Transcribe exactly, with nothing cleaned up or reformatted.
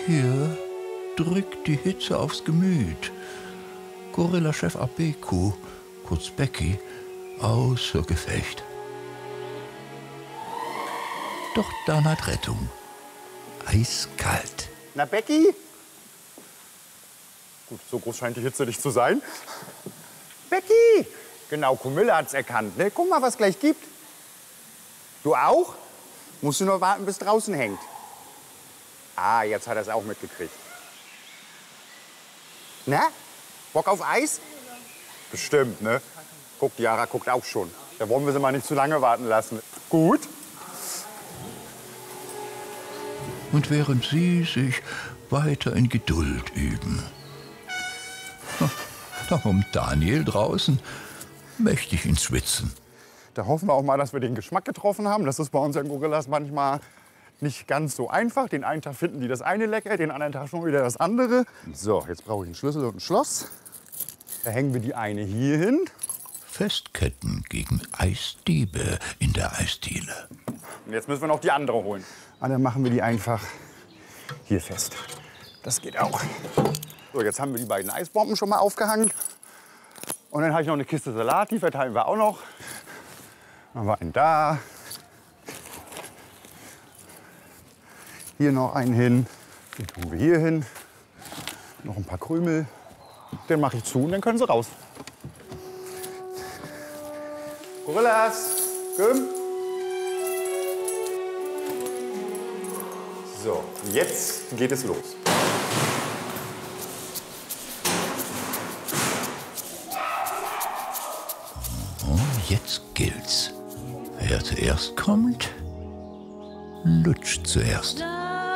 Hier drückt die Hitze aufs Gemüt. Gorilla-Chef Abeku, kurz Becky, außer Gefecht. Doch dann hat Rettung. Eiskalt. Na, Becky? Gut, so groß scheint die Hitze nicht zu sein. Becky! Genau, Kumille hat's erkannt. Ne? Guck mal, was gleich gibt. Du auch? Musst du nur warten, bis draußen hängt. Ah, jetzt hat er es auch mitgekriegt. Na? Bock auf Eis? Bestimmt, ne? Guck, die Yara guckt auch schon. Da wollen wir sie mal nicht zu lange warten lassen. Gut? Und während sie sich weiter in Geduld üben, da kommt Daniel draußen, mächtig ins Schwitzen. Da hoffen wir auch mal, dass wir den Geschmack getroffen haben. Das ist bei unseren Gorillas manchmal nicht ganz so einfach. Den einen Tag finden die das eine lecker, den anderen Tag schon wieder das andere. So, jetzt brauche ich einen Schlüssel und ein Schloss. Da hängen wir die eine hier hin. Festketten gegen Eisdiebe in der Eisdiele. Und jetzt müssen wir noch die andere holen. Und dann machen wir die einfach hier fest. Das geht auch. So, jetzt haben wir die beiden Eisbomben schon mal aufgehangen. Und dann habe ich noch eine Kiste Salat, die verteilen wir auch noch. Dann haben wir einen da. Hier noch einen hin. Den tun wir hier hin. Noch ein paar Krümel. Den mache ich zu und dann können sie raus. Gorillas, komm. So, jetzt geht es los. Oh, jetzt gilt's. Wer zuerst kommt, lutscht zuerst.